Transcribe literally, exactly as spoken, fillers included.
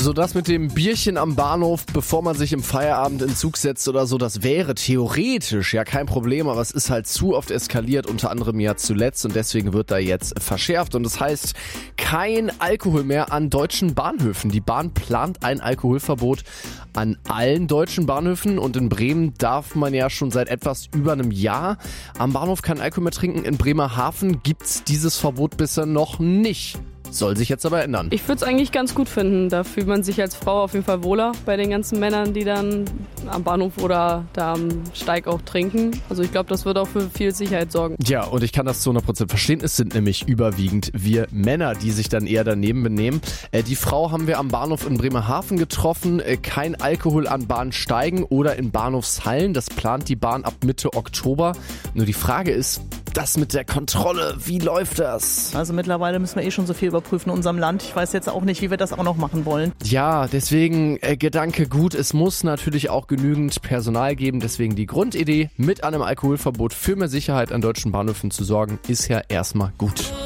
Also das mit dem Bierchen am Bahnhof, bevor man sich im Feierabend in den Zug setzt oder so, das wäre theoretisch ja kein Problem, aber es ist halt zu oft eskaliert, unter anderem ja zuletzt, und deswegen wird da jetzt verschärft und das heißt kein Alkohol mehr an deutschen Bahnhöfen. Die Bahn plant ein Alkoholverbot an allen deutschen Bahnhöfen und in Bremen darf man ja schon seit etwas über einem Jahr am Bahnhof kein Alkohol mehr trinken. In Bremerhaven gibt's dieses Verbot bisher noch nicht. Soll sich jetzt aber ändern. Ich würde es eigentlich ganz gut finden. Da fühlt man sich als Frau auf jeden Fall wohler bei den ganzen Männern, die dann am Bahnhof oder da am Steig auch trinken. Also ich glaube, das wird auch für viel Sicherheit sorgen. Ja, und ich kann das zu hundert Prozent verstehen. Es sind nämlich überwiegend wir Männer, die sich dann eher daneben benehmen. Äh, die Frau haben wir am Bahnhof in Bremerhaven getroffen. Äh, kein Alkohol an Bahnsteigen oder in Bahnhofshallen. Das plant die Bahn ab Mitte Oktober. Nur die Frage ist, das mit der Kontrolle, wie läuft das? Also mittlerweile müssen wir eh schon so viel überprüfen in unserem Land. Ich weiß jetzt auch nicht, wie wir das auch noch machen wollen. Ja, deswegen äh, Gedanke gut. Es muss natürlich auch genügend Personal geben. Deswegen die Grundidee, mit einem Alkoholverbot für mehr Sicherheit an deutschen Bahnhöfen zu sorgen, ist ja erstmal gut.